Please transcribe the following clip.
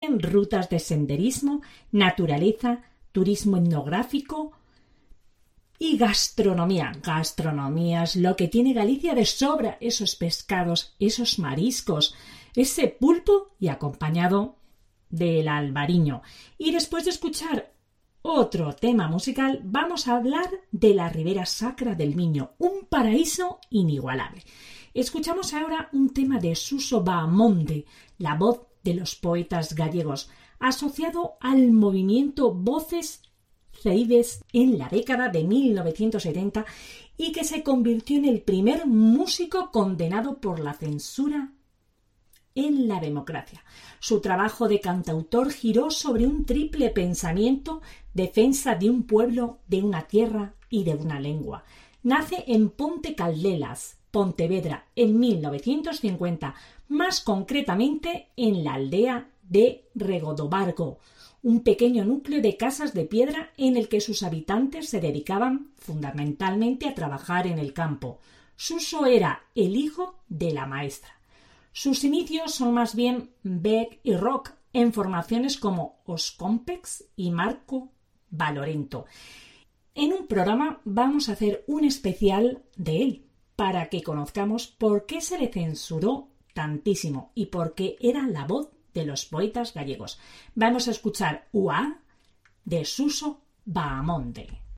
incluyen rutas de senderismo, naturaleza, turismo etnográfico y gastronomía. Gastronomía es lo que tiene Galicia de sobra, esos pescados, esos mariscos, ese pulpo y acompañado del albariño. Y después de escuchar otro tema musical, vamos a hablar de la Ribera Sacra del Miño, un paraíso inigualable. Escuchamos ahora un tema de Suso Baamonde, la voz de los poetas gallegos, asociado al movimiento Voces Ceibes en la década de 1970 y que se convirtió en el primer músico condenado por la censura en la democracia. Su trabajo de cantautor giró sobre un triple pensamiento: defensa de un pueblo, de una tierra y de una lengua. Nace en Ponte Caldelas, Pontevedra, en 1950, más concretamente en la aldea de Regodobargo, un pequeño núcleo de casas de piedra en el que sus habitantes se dedicaban fundamentalmente a trabajar en el campo. Suso era el hijo de la maestra. Sus inicios son más bien Beck y rock, en formaciones como Os Compex y Marco Valorento. En un programa vamos a hacer un especial de él, para que conozcamos por qué se le censuró tantísimo y por qué era la voz de los poetas gallegos. Vamos a escuchar Ua de Suso Baamonde.